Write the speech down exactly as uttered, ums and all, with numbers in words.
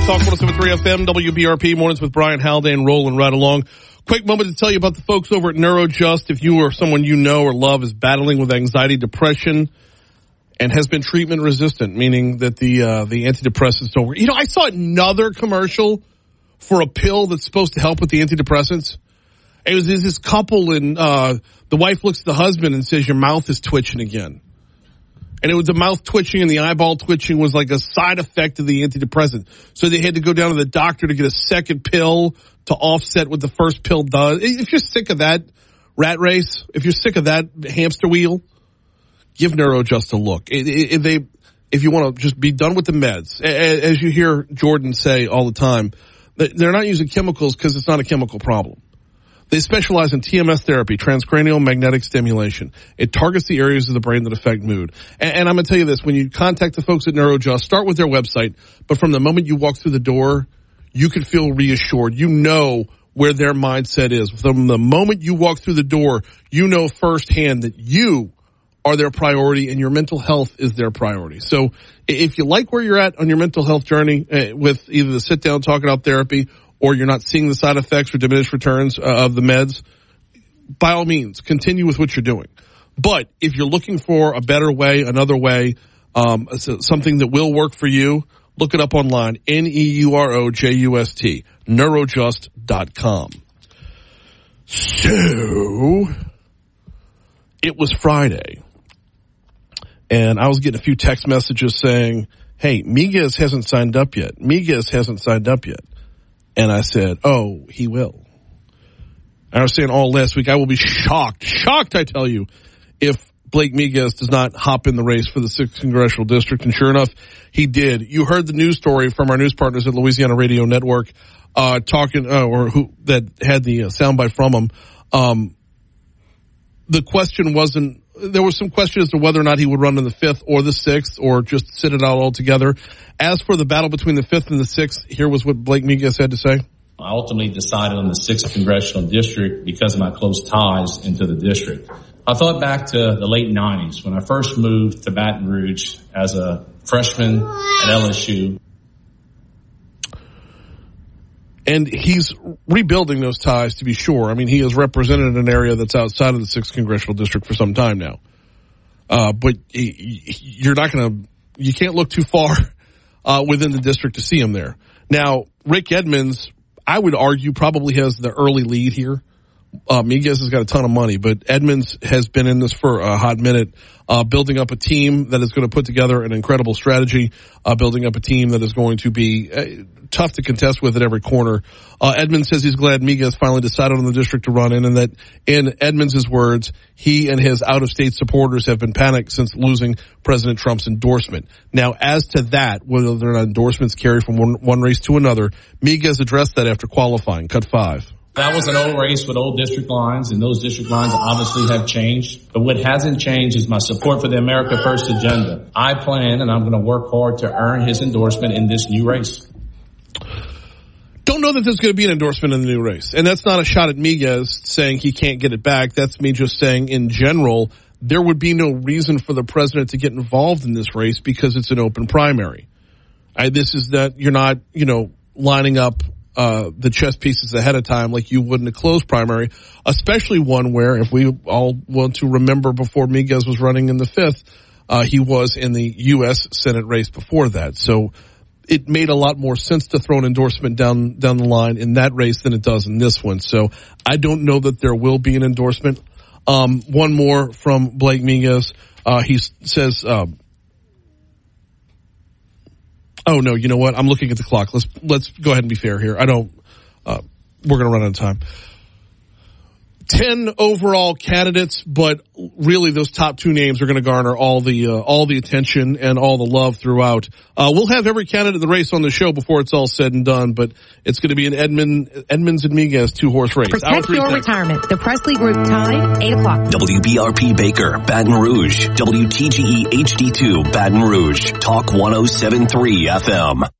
Talk one oh seven point three F M, W B R P, mornings with Brian Haldane, rolling right along. Quick moment to tell you about the folks over at NeuroJust. If you or someone you know or love is battling with anxiety, depression, and has been treatment resistant, meaning that the uh, the antidepressants don't work. You know, I saw another commercial for a pill that's supposed to help with the antidepressants. It was this couple, and uh, the wife looks at the husband and says, "Your mouth is twitching again." And it was the mouth twitching and the eyeball twitching was like a side effect of the antidepressant. So they had to go down to the doctor to get a second pill to offset what the first pill does. If you're sick of that rat race, if you're sick of that hamster wheel, give NeuroJust a look. If they, if you want to just be done with the meds, as you hear Jordan say all the time, they're not using chemicals because it's not a chemical problem. They specialize in T M S therapy, transcranial magnetic stimulation. It targets the areas of the brain that affect mood. And, and I'm going to tell you this, when you contact the folks at NeuroJust, start with their website, but from the moment you walk through the door, you can feel reassured. You know where their mindset is. From the moment you walk through the door, you know firsthand that you are their priority and your mental health is their priority. So if you like where you're at on your mental health journey uh, with either the sit-down talk it out therapy or you're not seeing the side effects or diminished returns uh, of the meds, by all means, continue with what you're doing. But if you're looking for a better way, another way, um, something that will work for you, look it up online, N E U R O J U S T, neurojust dot com. So, it was Friday, and I was getting a few text messages saying, hey, Miguez hasn't signed up yet. Miguez hasn't signed up yet. And I said, oh, he will. I was saying all last week, I will be shocked, shocked, I tell you, if Blake Miguez does not hop in the race for the sixth Congressional District. And sure enough, he did. You heard the news story from our news partners at Louisiana Radio Network, uh, talking, uh, or who, that had the uh, soundbite from him. Um, the question wasn't, there was some question as to whether or not he would run in the fifth or the sixth or just sit it out altogether. As for the battle between the fifth and the sixth, here was what Blake Miguez had to say. I ultimately decided on the sixth Congressional District because of my close ties into the district. I thought back to the late nineties when I first moved to Baton Rouge as a freshman at L S U. And he's rebuilding those ties, to be sure. I mean, he has represented an area that's outside of the sixth Congressional District for some time now. Uh, but you're not going to, you can't look too far uh, within the district to see him there. Now, Rick Edmonds, I would argue, probably has the early lead here. Uh, Miguez has got a ton of money, but Edmonds has been in this for a hot minute, uh, building up a team that is going to put together an incredible strategy, uh, building up a team that is going to be uh, tough to contest with at every corner. Uh, Edmonds says he's glad Miguez finally decided on the district to run in, and that in Edmonds' words, he and his out-of-state supporters have been panicked since losing President Trump's endorsement. Now, as to that, whether or not endorsements carry from one, one race to another, Miguez addressed that after qualifying. Cut five. That was an old race with old district lines, and those district lines obviously have changed. But what hasn't changed is my support for the America First agenda. I plan, and I'm going to work hard to earn his endorsement in this new race. Don't know that there's going to be an endorsement in the new race. And that's not a shot at Miguez saying he can't get it back. That's me just saying in general, there would be no reason for the president to get involved in this race because it's an open primary. I, this is that you're not, you know, lining up Uh, the chess pieces ahead of time like you would in a closed primary, especially one where, if we all want to remember, before Miguez was running in the fifth, uh, he was in the U S Senate race before that. So it made a lot more sense to throw an endorsement down, down the line in that race than it does in this one. So I don't know that there will be an endorsement. Um, one more from Blake Miguez. Uh, he says, uh, Oh, no, you know what? I'm looking at the clock. Let's let's go ahead and be fair here. I don't uh, – we're going to run out of time. Ten overall candidates, but really those top two names are going to garner all the uh, all the attention and all the love throughout. Uh, we'll have every candidate in the race on the show before it's all said and done, but it's going to be an Edmund, Edmonds and Miguez two-horse race. Protect your retirement. The Presley Group time, eight o'clock. W B R P Baker, Baton Rouge. W T G E H D two, Baton Rouge. Talk one oh seven point three F M.